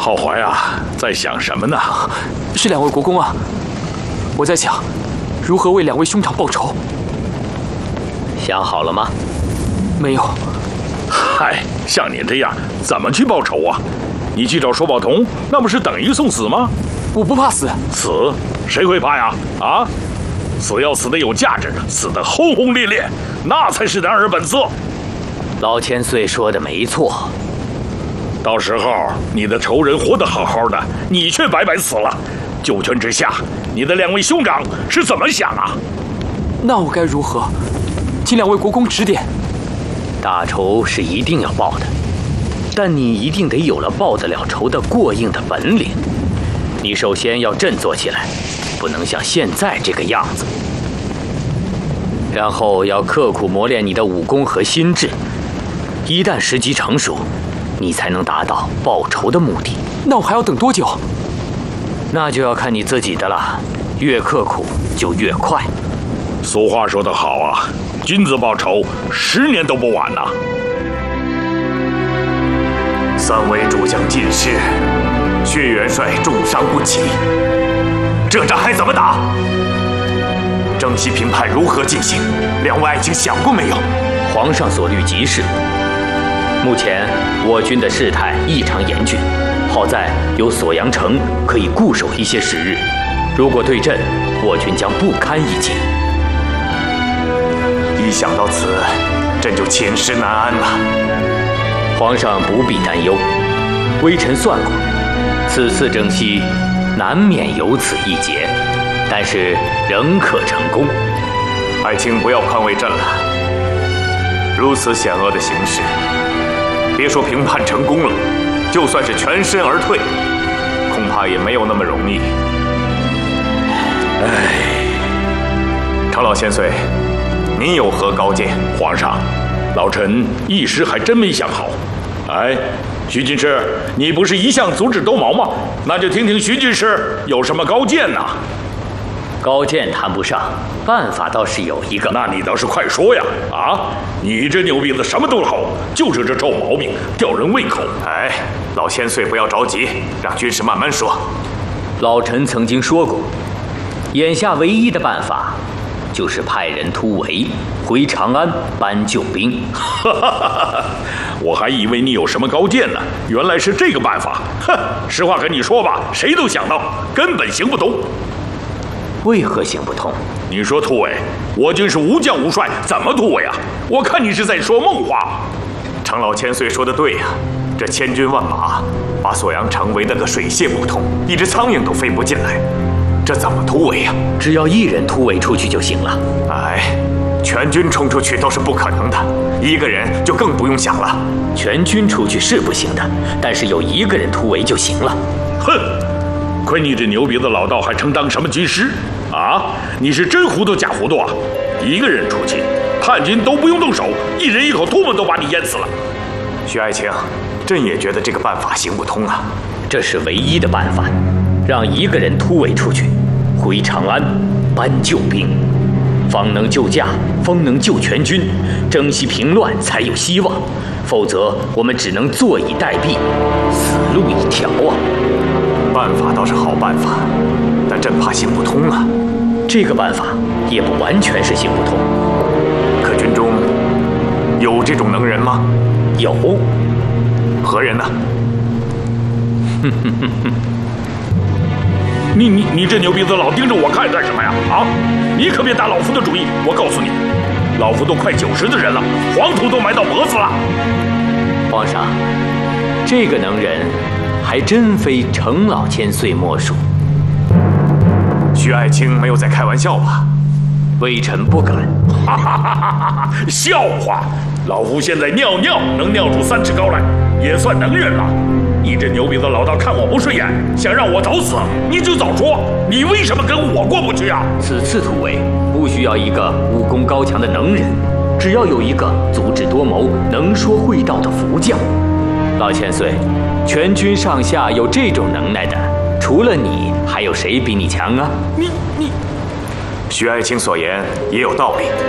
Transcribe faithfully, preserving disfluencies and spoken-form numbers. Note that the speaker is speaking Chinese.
浩怀啊，在想什么呢？ 是两位国公啊，我在想，如何为两位兄长报仇。 想好了吗？ 没有。 嗨，像你这样，怎么去报仇啊？你去找寿宝同，那不是等于送死吗？ 我不怕死。 死？谁会怕呀？啊？死要死得有价值，死得轰轰烈烈，那才是男儿本色。 老千岁说的没错。 到时候你的仇人活得好好的，你却白白死了。九泉之下，你的两位兄长是怎么想啊？ 那我该如何？请两位国公指点。 大仇是一定要报的，但你一定得有了报得了仇的过硬的本领。你首先要振作起来，不能像现在这个样子。然后要刻苦磨练你的武功和心智，一旦时机成熟，你才能达到报仇的目的。 那我还要等多久？ 那就要看你自己的了，越刻苦就越快。 俗话说得好啊，君子报仇，十年都不晚呐。 三位主将尽失，薛元帅重伤不起，这仗还怎么打？征西平叛如何进行？两位爱卿想过没有？ 皇上所虑极是。目前我军的事态异常严峻，好在有锁阳城可以固守一些时日。如果对阵，我军将不堪一击。 一想到此，朕就寝食难安了。 皇上不必担忧，微臣算过，此次征西难免有此一劫，但是仍可成功。 爱卿不要宽慰朕了，如此险恶的形势，别说平叛成功了，就算是全身而退，恐怕也没有那么容易。唉，长老千岁，您有何高见？ 皇上，老臣一时还真没想好。哎，徐军师，你不是一向足智多谋吗？那就听听徐军师有什么高见呐？ 高见谈不上，办法倒是有一个。 那你倒是快说呀！啊，你这牛鼻子什么都好，就是这臭毛病吊人胃口。 哎，老千岁不要着急，让军师慢慢说。 老臣曾经说过，眼下唯一的办法就是派人突围回长安搬救兵。 哈哈哈！我还以为你有什么高见呢，原来是这个办法。哼，实话跟你说吧，谁都想到，根本行不通。 为何行不通？ 你说突围，我军是无将无帅，怎么突围啊？我看你是在说梦话。 长老千岁说的对呀、啊，这千军万马把锁阳城围得个水泄不通，一只苍蝇都飞不进来，这怎么突围呀、啊？ 只要一人突围出去就行了。 哎，全军冲出去都是不可能的，一个人就更不用想了。 全军出去是不行的，但是有一个人突围就行了。 哼！亏你这牛鼻子老道还称当什么军师啊？你是真糊涂假糊涂啊！一个人出去，叛军都不用动手，一人一口唾沫都把你淹死了。 徐爱卿，朕也觉得这个办法行不通啊。 这是唯一的办法，让一个人突围出去，回长安搬救兵，方能救驾，方能救全军，征西平乱才有希望。否则我们只能坐以待毙，死路一条啊！ 办法倒是好办法，但朕怕行不通啊。 这个办法也不完全是行不通。 可军中有这种能人吗？ 有。 何人呢？ 哼哼哼哼！ 你你你这牛鼻子老盯着我看干什么呀？啊！你可别打老夫的主意！我告诉你，老夫都快九十的人了，黄土都埋到脖子了。 皇上，这个能人还真非程老千岁莫属。 徐爱卿没有在开玩笑吧？ 微臣不敢。 哈哈哈哈哈！笑话！老夫现在尿尿能尿出三尺高来，也算能人了。你这牛鼻子老道看我不顺眼，想让我早死，你就早说，你为什么跟我过不去啊？ 此次突围不需要一个武功高强的能人，只要有一个足智多谋、能说会道的福将。老千岁，全军上下有这种能耐的，除了你，还有谁比你强啊？ 你你， 徐爱卿所言也有道理。